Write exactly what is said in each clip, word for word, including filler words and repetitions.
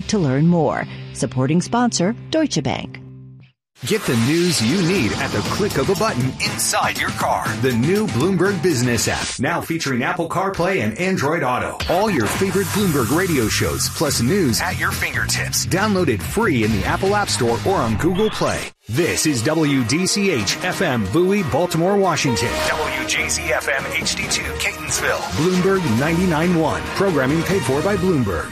to learn more. Supporting sponsor, Deutsche Bank. Get the news you need at the click of a button inside your car. The new Bloomberg Business app, now featuring Apple CarPlay and Android Auto. All your favorite Bloomberg radio shows, plus news at your fingertips. Download it free in the Apple App Store or on Google Play. This is W D C H F M Bowie, Baltimore, Washington. W J Z F M H D two, Catonsville. Bloomberg ninety-nine point one. Programming paid for by Bloomberg.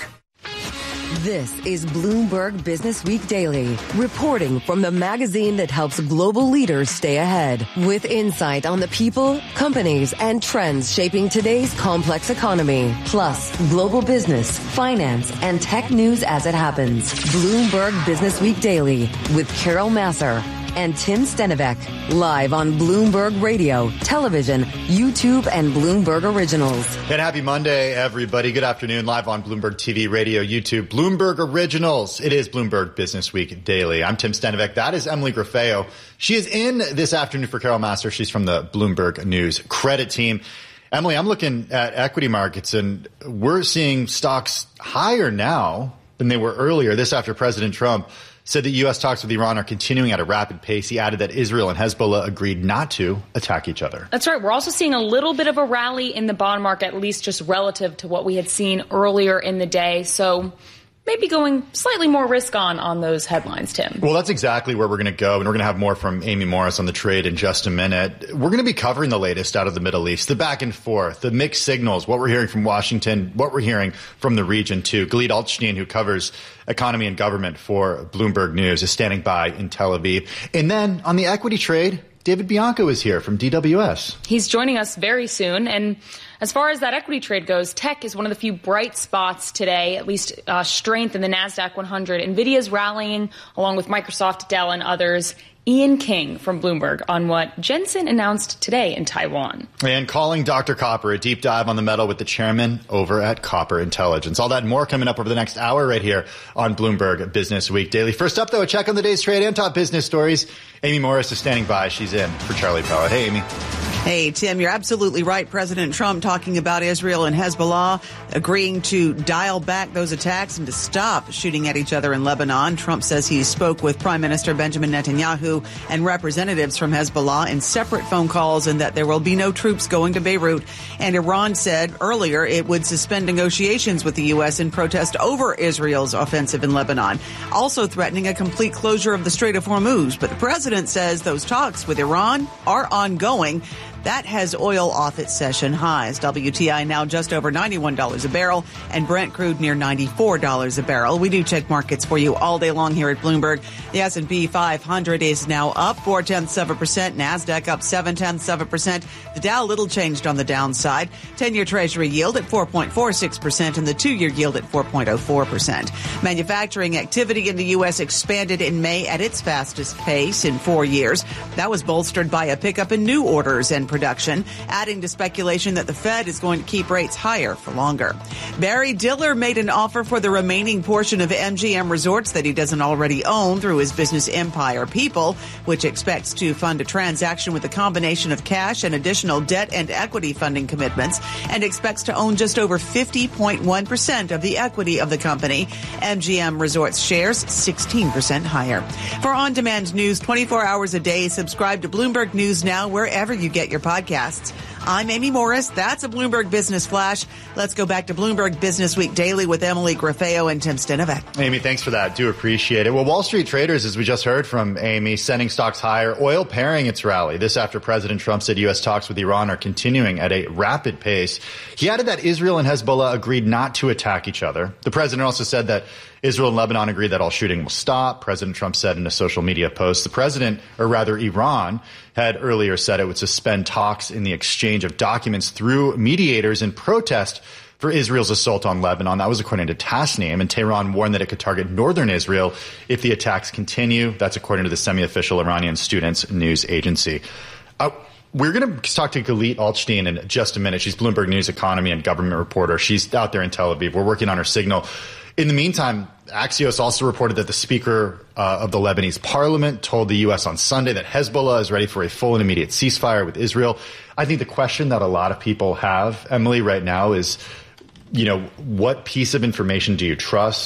This is Bloomberg Business Week Daily, reporting from the magazine that helps global leaders stay ahead, with insight on the people, companies, and trends shaping today's complex economy, plus global business, finance, and tech news as it happens. Bloomberg Business Week Daily with Carol Massar and Tim Stenivek, live on Bloomberg Radio, television, YouTube, and Bloomberg Originals. And happy Monday, everybody. Good afternoon, live on Bloomberg T V, radio, YouTube, Bloomberg Originals. It is Bloomberg Business Week Daily. I'm Tim Stenivek. That is Emily Grafeo. She is in this afternoon for Carol Massar. She's from the Bloomberg News credit team. Emily, I'm looking at equity markets, and we're seeing stocks higher now than they were earlier. This after President Trump said that U S talks with Iran are continuing at a rapid pace. He added that Israel and Hezbollah agreed not to attack each other. That's right. We're also seeing a little bit of a rally in the bond market, at least just relative to what we had seen earlier in the day. So maybe going slightly more risk on on those headlines, Tim. Well, that's exactly where we're going to go, and we're going to have more from Amy Morris on the trade in just a minute. We're going to be covering the latest out of the Middle East, the back and forth, the mixed signals, what we're hearing from Washington, what we're hearing from the region, too. Galit Altstein, who covers economy and government for Bloomberg News, is standing by in Tel Aviv. And then on the equity trade, David Bianco is here from D W S. He's joining us very soon. And as far as that equity trade goes, tech is one of the few bright spots today, at least uh, strength in the NASDAQ one hundred. NVIDIA's rallying along with Microsoft, Dell, and others. Ian King from Bloomberg on what Jensen announced today in Taiwan. And calling Doctor Copper, a deep dive on the metal with the chairman over at Copper Intelligence. All that and more coming up over the next hour right here on Bloomberg Business Week Daily. First up, though, a check on the day's trade and top business stories. Amy Morris is standing by. She's in for Charlie Pellet. Hey, Amy. Hey, Tim, you're absolutely right. President Trump talking about Israel and Hezbollah agreeing to dial back those attacks and to stop shooting at each other in Lebanon. Trump says he spoke with Prime Minister Benjamin Netanyahu and representatives from Hezbollah in separate phone calls, and that there will be no troops going to Beirut. And Iran said earlier it would suspend negotiations with the U S in protest over Israel's offensive in Lebanon, also threatening a complete closure of the Strait of Hormuz. But the president says those talks with Iran are ongoing. That has oil off its session highs. W T I now just over ninety-one dollars a barrel and Brent crude near ninety-four dollars a barrel. We do check markets for you all day long here at Bloomberg. The S and P five hundred is now up four tenths of a percent. NASDAQ up seven tenths of a percent. The Dow little changed on the downside. ten-year Treasury yield at four point four six percent and the two-year yield at four point oh four percent. Manufacturing activity in the U S expanded in May at its fastest pace in four years. That was bolstered by a pickup in new orders and production, adding to speculation that the Fed is going to keep rates higher for longer. Barry Diller made an offer for the remaining portion of M G M Resorts that he doesn't already own through his business Empire People, which expects to fund a transaction with a combination of cash and additional debt and equity funding commitments, and expects to own just over fifty point one percent of the equity of the company. M G M Resorts shares sixteen percent higher. For on-demand news twenty-four hours a day, subscribe to Bloomberg News Now wherever you get your podcasts. I'm Amy Morris. That's a Bloomberg Business Flash. Let's go back to Bloomberg Business Week Daily with Emily Grafeo and Tim Stenivek. Amy, thanks for that. Do appreciate it. Well, Wall Street traders, as we just heard from Amy, sending stocks higher. Oil pairing its rally. This after President Trump said U S talks with Iran are continuing at a rapid pace. He added that Israel and Hezbollah agreed not to attack each other. The president also said that Israel and Lebanon agreed that all shooting will stop. President Trump said in a social media post. The president, or rather Iran, had earlier said it would suspend talks in the exchange of documents through mediators in protest for Israel's assault on Lebanon. That was according to Tasnim, and Tehran warned that it could target northern Israel if the attacks continue. That's according to the semi-official Iranian Students News Agency. Uh, We're going to talk to Galit Altstein in just a minute. She's Bloomberg News economy and government reporter. She's out there in Tel Aviv. We're working on her signal. In the meantime, Axios also reported that the Speaker uh, of the Lebanese parliament told the U S on Sunday that Hezbollah is ready for a full and immediate ceasefire with Israel. I think the question that a lot of people have, Emily, right now is, you know, what piece of information do you trust?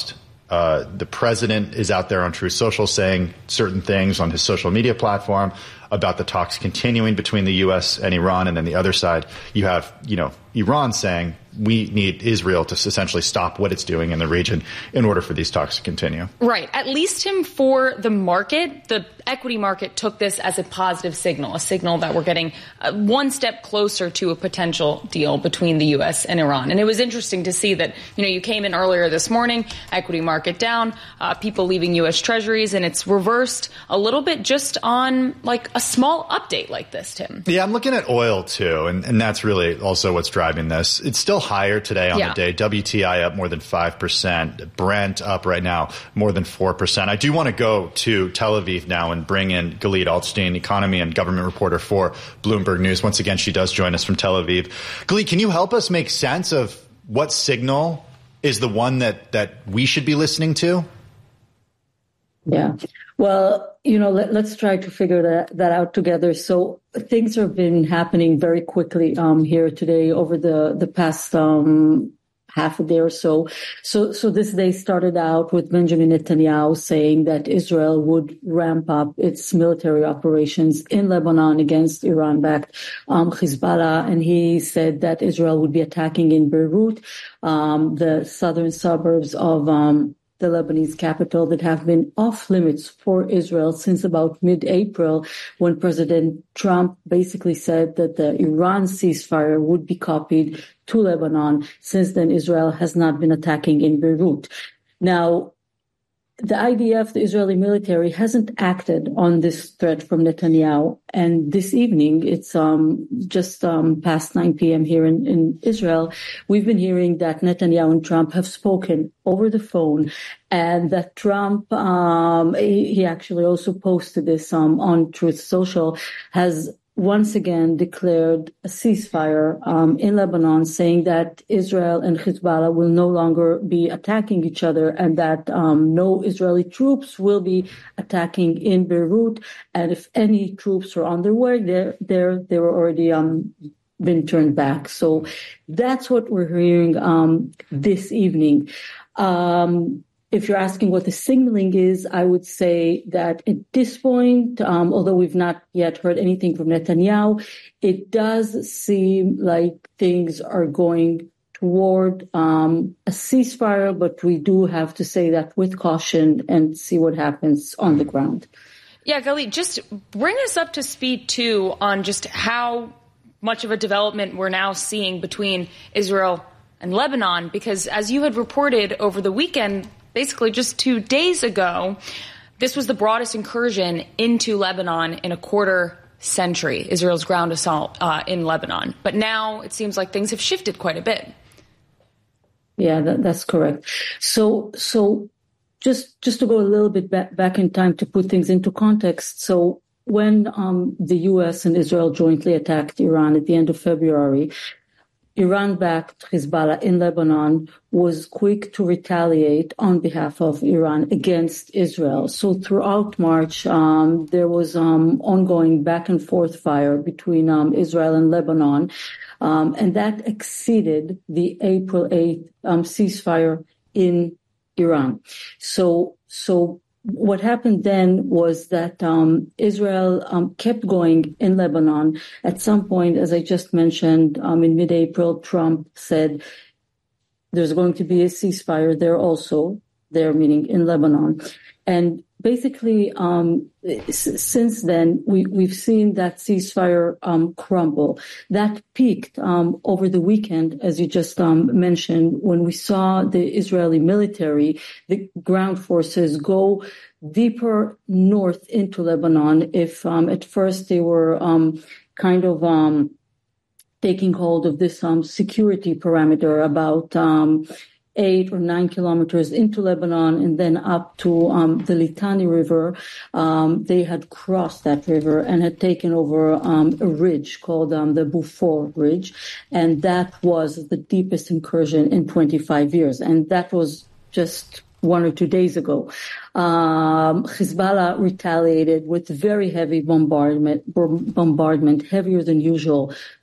Uh, the president is out there on Truth Social saying certain things on his social media platform about the talks continuing between the U S and Iran. And then the other side, you have, you know, Iran saying we need Israel to essentially stop what it's doing in the region in order for these talks to continue. Right. At least, Tim, for the market, the equity market took this as a positive signal, a signal that we're getting uh, one step closer to a potential deal between the U S and Iran. And it was interesting to see that, you know, you came in earlier this morning, equity market down, uh, people leaving U S treasuries, and it's reversed a little bit just on like a small update like this, Tim. Yeah, I'm looking at oil too, and, and that's really also what's driving this. It's still higher today on yeah. the day. W T I up more than five percent. Brent up right now more than four percent. I do want to go to Tel Aviv now and bring in Galit Altstein, economy and government reporter for Bloomberg News. Once again, she does join us from Tel Aviv. Galit, can you help us make sense of what signal is the one that, that we should be listening to? Yeah. Well, you know, let, let's try to figure that, that out together. So things have been happening very quickly um, here today over the, the past um, half a day or so. So, so this day started out with Benjamin Netanyahu saying that Israel would ramp up its military operations in Lebanon against Iran-backed um, Hezbollah. And he said that Israel would be attacking in Beirut, um, the southern suburbs of um the Lebanese capital that have been off limits for Israel since about mid-April, when President Trump basically said that the Iran ceasefire would be copied to Lebanon. Since then, Israel has not been attacking in Beirut. Now, the I D F, the Israeli military, hasn't acted on this threat from Netanyahu. And this evening, it's um, just um, past nine p.m. here in, in Israel, we've been hearing that Netanyahu and Trump have spoken over the phone, and that Trump, um, he, he actually also posted this um, on Truth Social, has once again declared a ceasefire um, in Lebanon, saying that Israel and Hezbollah will no longer be attacking each other, and that um, no Israeli troops will be attacking in Beirut. And if any troops are on their way there, there they were already um, been turned back. So that's what we're hearing um, this evening. Um, If you're asking what the signaling is, I would say that at this point, um, although we've not yet heard anything from Netanyahu, it does seem like things are going toward um, a ceasefire, but we do have to say that with caution and see what happens on the ground. Yeah, Galit, just bring us up to speed, too, on just how much of a development we're now seeing between Israel and Lebanon, because as you had reported over the weekend, basically just two days ago, this was the broadest incursion into Lebanon in a quarter century, Israel's ground assault uh, in Lebanon. But now it seems like things have shifted quite a bit. Yeah, that, that's correct. So, so just just to go a little bit back, back in time to put things into context. So when um, the U S and Israel jointly attacked Iran at the end of February, Iran-backed Hezbollah in Lebanon was quick to retaliate on behalf of Iran against Israel. So throughout March, um, there was um, ongoing back and forth fire between um, Israel and Lebanon, um, and that exceeded the April eighth um, ceasefire in Iran. So, so. What happened then was that um, Israel um, kept going in Lebanon. At some point, as I just mentioned, um, in mid-April, Trump said there's going to be a ceasefire there also, there meaning in Lebanon. And basically, um, s- since then, we, we've seen that ceasefire um, crumble. That peaked um, over the weekend, as you just um, mentioned, when we saw the Israeli military, the ground forces, go deeper north into Lebanon. If um, at first they were um, kind of um, taking hold of this um, security parameter about um eight or nine kilometers into Lebanon and then up to um, the Litani River. Um, they had crossed that river and had taken over um, a ridge called um, the Beaufort Ridge. And that was the deepest incursion in twenty-five years. And that was just one or two days ago. Um, Hezbollah retaliated with very heavy bombardment, bombardment, heavier than usual,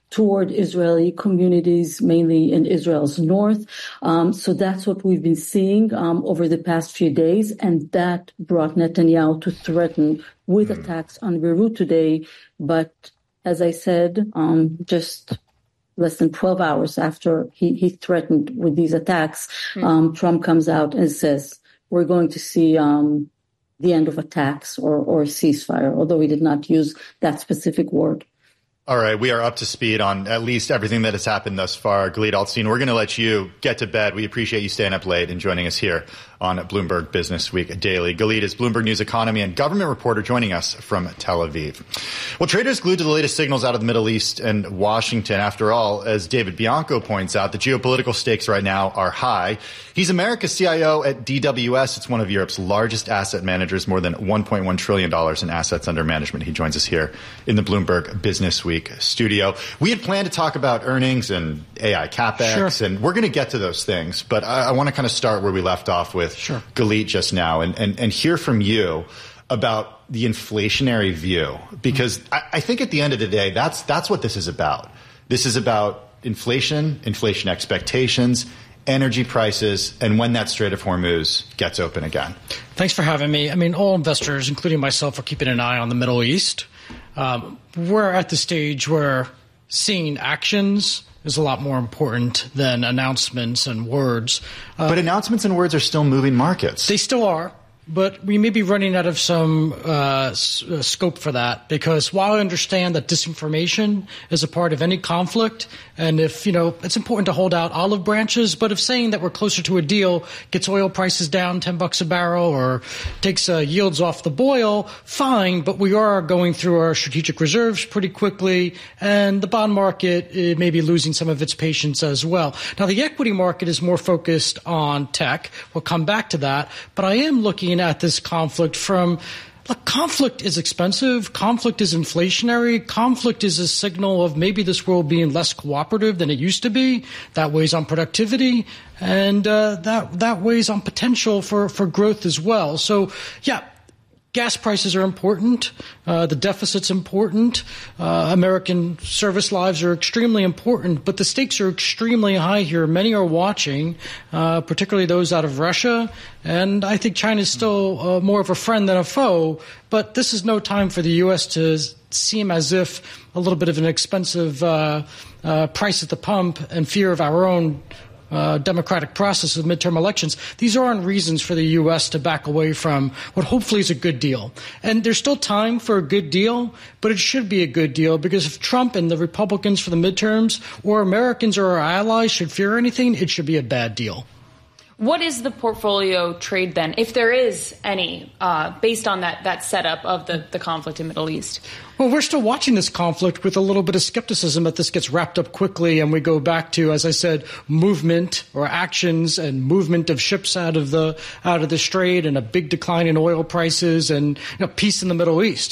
toward Israeli communities, mainly in Israel's north. Um, so that's what we've been seeing um, over the past few days, and that brought Netanyahu to threaten with mm. attacks on Beirut today. But as I said, um, just less than twelve hours after he, he threatened with these attacks, mm. um, Trump comes out and says, we're going to see um, the end of attacks or, or ceasefire, although he did not use that specific word. All right, we are up to speed on at least everything that has happened thus far. Galit Altstein, we're going to let you get to bed. We appreciate you staying up late and joining us here on Bloomberg Business Week Daily. Galit is Bloomberg News economy and government reporter joining us from Tel Aviv. Well, traders glued to the latest signals out of the Middle East and Washington. After all, as David Bianco points out, the geopolitical stakes right now are high. He's America's C I O at D W S. It's one of Europe's largest asset managers, more than one point one trillion dollars in assets under management. He joins us here in the Bloomberg Business Week studio. We had planned to talk about earnings and A I CapEx, sure. and we're going to get to those things. But I, I want to kind of start where we left off with sure. Galit just now and, and, and hear from you about the inflationary view, because mm-hmm. I, I think at the end of the day, that's that's what this is about. This is about inflation, inflation expectations, energy prices, and when that Strait of Hormuz gets open again. Thanks for having me. I mean, all investors, including myself, are keeping an eye on the Middle East. Um, we're at the stage where seeing actions is a lot more important than announcements and words. Uh, but announcements and words are still moving markets. They still are. But we may be running out of some uh, s- uh, scope for that, because while I understand that disinformation is a part of any conflict, and if, you know, it's important to hold out olive branches, but if saying that we're closer to a deal gets oil prices down ten bucks a barrel or takes uh, yields off the boil, fine, but we are going through our strategic reserves pretty quickly, and the bond market uh, may be losing some of its patience as well. Now, the equity market is more focused on tech. We'll come back to that, but I am looking at this conflict from, look, conflict is expensive. Conflict is inflationary. Conflict is a signal of maybe this world being less cooperative than it used to be. That weighs on productivity, and uh, that that weighs on potential for, for growth as well. So, yeah. Gas prices are important. Uh, the deficit's important. Uh, American service lives are extremely important, but the stakes are extremely high here. Many are watching, uh, particularly those out of Russia. And I think China is still uh, more of a friend than a foe. But this is no time for the U S to seem as if a little bit of an expensive uh, uh, price at the pump and fear of our own Uh, democratic process of midterm elections. These aren't reasons for the U S to back away from what hopefully is a good deal. And there's still time for a good deal, but it should be a good deal, because if Trump and the Republicans for the midterms or Americans or our allies should fear anything, it should be a bad deal. What is the portfolio trade then, if there is any, uh, based on that, that setup of the, the conflict in the Middle East? Well, we're still watching this conflict with a little bit of skepticism that this gets wrapped up quickly and we go back to, as I said, movement or actions and movement of ships out of the out of the strait and a big decline in oil prices and, you know, peace in the Middle East.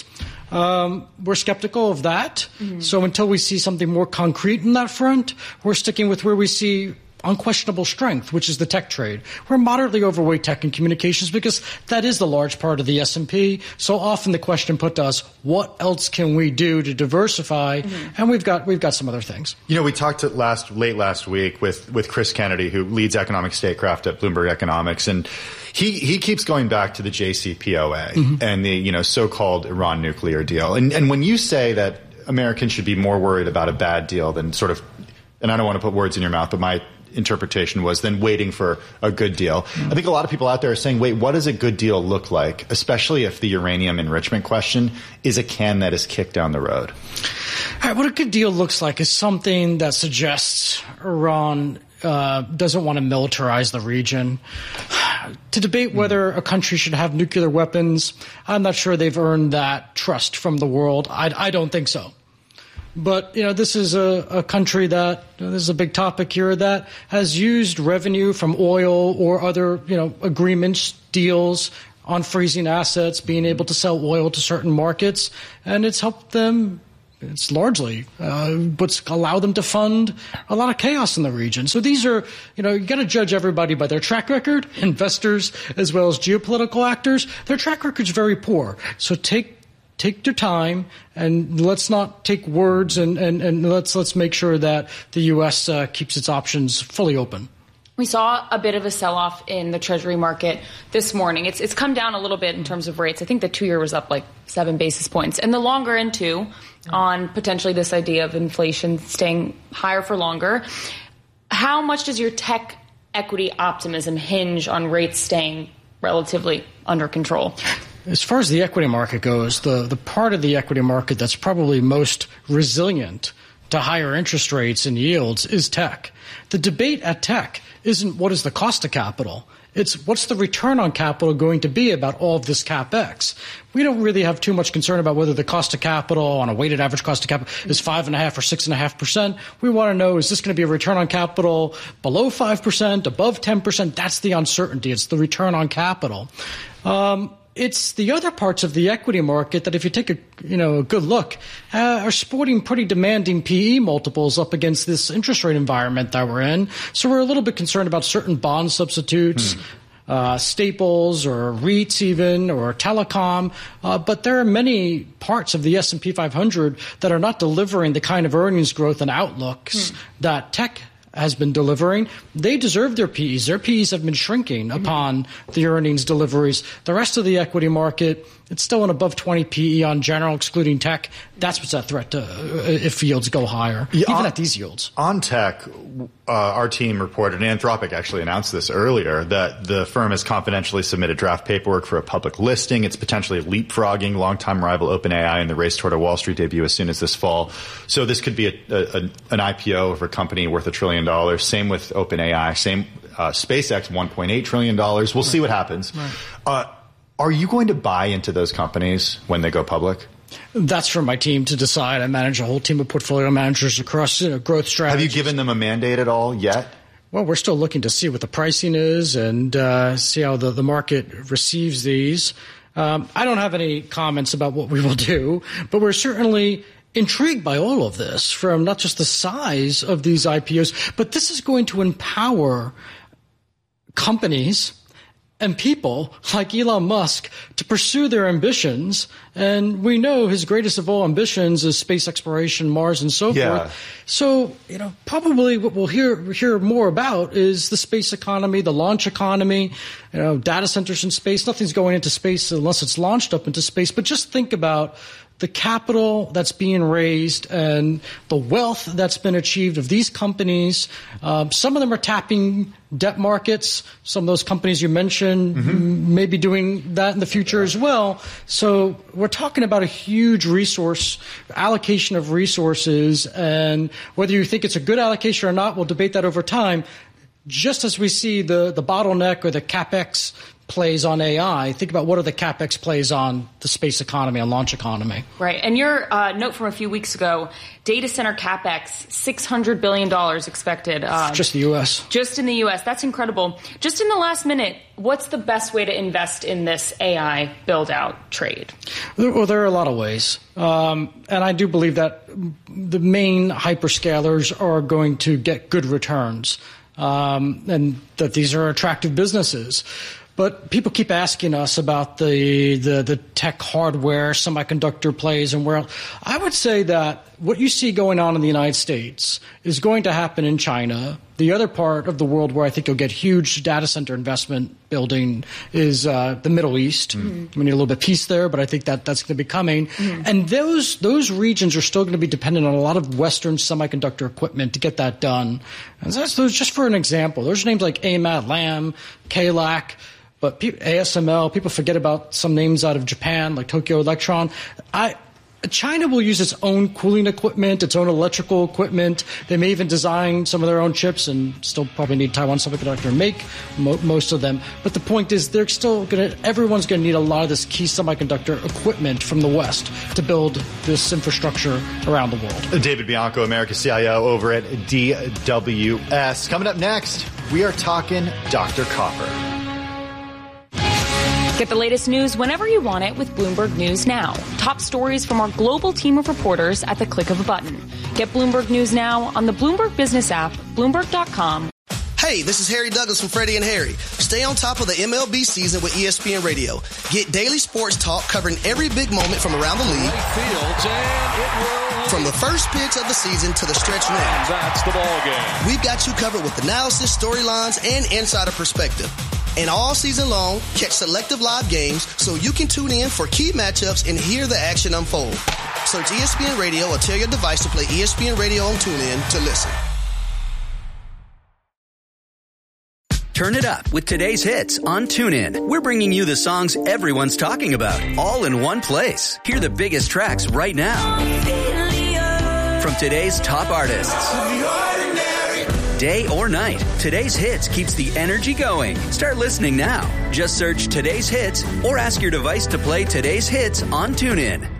Um, we're skeptical of that. Mm-hmm. So until we see something more concrete in that front, we're sticking with where we see unquestionable strength, which is the tech trade. We're moderately overweight tech and communications because that is the large part of the S and P. So often the question put to us, what else can we do to diversify? Mm-hmm. And we've got we've got some other things. You know, we talked to last late last week with, with Chris Kennedy, who leads economic statecraft at Bloomberg Economics, and he, he keeps going back to the J C P O A mm-hmm. and the, you know, so-called Iran nuclear deal. And and when you say that Americans should be more worried about a bad deal than sort of, and I don't want to put words in your mouth, but my interpretation was then waiting for a good deal. Mm. I think a lot of people out there are saying, wait, what does a good deal look like? Especially if the uranium enrichment question is a can that is kicked down the road. All right, what a good deal looks like is something that suggests Iran uh, doesn't want to militarize the region. To debate whether a country should have nuclear weapons, I'm not sure they've earned that trust from the world. I, I don't think so. But, you know, this is a, a country that, you know, this is a big topic here, that has used revenue from oil or other, you know, agreements, deals on freezing assets, being able to sell oil to certain markets. And it's helped them, it's largely, uh, what's allowed them to fund a lot of chaos in the region. So these are, you know, you got to judge everybody by their track record, investors as well as geopolitical actors. Their track record's very poor. So take take your time, and let's not take words, and, and, and let's let's make sure that the U S uh, keeps its options fully open. We saw a bit of a sell-off in the Treasury market this morning. It's it's come down a little bit in terms of rates. I think the two-year was up like seven basis points. And the longer end, too, on potentially this idea of inflation staying higher for longer. How much does your tech equity optimism hinge on rates staying relatively under control? As far as the equity market goes, the, the part of the equity market that's probably most resilient to higher interest rates and yields is tech. The debate at tech isn't what is the cost of capital. It's what's the return on capital going to be about all of this CapEx. We don't really have too much concern about whether the cost of capital on a weighted average cost of capital is five and a half or six and a half percent. We want to know, is this going to be a return on capital below five percent, above ten percent? That's the uncertainty. It's the return on capital. Um, It's the other parts of the equity market that, if you take a you know a good look, uh, are sporting pretty demanding P E multiples up against this interest rate environment that we're in. So we're a little bit concerned about certain bond substitutes, hmm. uh, staples or REITs even, or telecom. Uh, but there are many parts of the S and P five hundred that are not delivering the kind of earnings growth and outlooks hmm. that tech has been delivering. They deserve their P Es. Their P Es have been shrinking mm-hmm. upon the earnings deliveries. The rest of the equity market, it's still an above twenty P E on general, excluding tech. That's what's at threat to uh, if yields go higher, yeah, even on, at these yields. On tech, uh, our team reported, and Anthropic actually announced this earlier, that the firm has confidentially submitted draft paperwork for a public listing. It's potentially leapfrogging longtime rival OpenAI in the race toward a Wall Street debut as soon as this fall. So this could be a, a, an I P O of a company worth a trillion dollars. Same with OpenAI. Same uh, SpaceX, one point eight trillion dollars. We'll right. see what happens. Right. Uh, Are you going to buy into those companies when they go public? That's for my team to decide. I manage a whole team of portfolio managers across you know, growth strategies. Have you given them a mandate at all yet? Well, we're still looking to see what the pricing is and uh, see how the, the market receives these. Um, I don't have any comments about what we will do, but we're certainly intrigued by all of this, from not just the size of these I P Os, but this is going to empower companies and people like Elon Musk to pursue their ambitions. And we know his greatest of all ambitions is space exploration, Mars, and so yeah. forth. So, you know, probably what we'll hear hear more about is the space economy, the launch economy, you know, data centers in space. Nothing's going into space unless it's launched up into space. But just think about the capital that's being raised and the wealth that's been achieved of these companies. Um, some of them are tapping debt markets. Some of those companies you mentioned mm-hmm. may be doing that in the future as well. So we're talking about a huge resource allocation of resources, and whether you think it's a good allocation or not, we'll debate that over time. Just as we see the, the bottleneck or the CapEx plays on A I, think about what are the CapEx plays on the space economy and launch economy. Right. And your uh, note from a few weeks ago, data center CapEx, six hundred billion dollars expected. Uh, just the U S. Just in the U S. That's incredible. Just in the last minute, what's the best way to invest in this A I build-out trade? Well, there are a lot of ways. Um, and I do believe that the main hyperscalers are going to get good returns, um, and that these are attractive businesses. But people keep asking us about the, the, the tech hardware, semiconductor plays, and where I would say that what you see going on in the United States is going to happen in China. The other part of the world where I think you'll get huge data center investment building is uh, the Middle East. Mm-hmm. We need a little bit of peace there, but I think that that's going to be coming. Mm-hmm. And those those regions are still going to be dependent on a lot of Western semiconductor equipment to get that done. And that's those, just for an example. There's names like A M A T, Lam, K L A C. But A S M L, people forget about some names out of Japan, like Tokyo Electron. I, China will use its own cooling equipment, its own electrical equipment. They may even design some of their own chips, and still probably need Taiwan Semiconductor to make mo- most of them. But the point is, they're still going to. Everyone's going to need a lot of this key semiconductor equipment from the West to build this infrastructure around the world. David Bianco, America's C I O over at D W S. Coming up next, we are talking Doctor Copper. Get the latest news whenever you want it with Bloomberg News Now. Top stories from our global team of reporters at the click of a button. Get Bloomberg News Now on the Bloomberg Business app, Bloomberg dot com. Hey, this is Harry Douglas from Freddie and Harry. Stay on top of the M L B season with E S P N Radio. Get daily sports talk covering every big moment from around the league. From the first pitch of the season to the stretch run. That's the ball game. We've got you covered with analysis, storylines, and insider perspective. And all season long, catch selective live games so you can tune in for key matchups and hear the action unfold. Search E S P N Radio or tell your device to play E S P N Radio on TuneIn to listen. Turn it up with today's hits on TuneIn. We're bringing you the songs everyone's talking about, all in one place. Hear the biggest tracks right now. From today's top artists. Day or night, today's hits keeps the energy going. Start listening now. Just search today's hits or ask your device to play today's hits on TuneIn.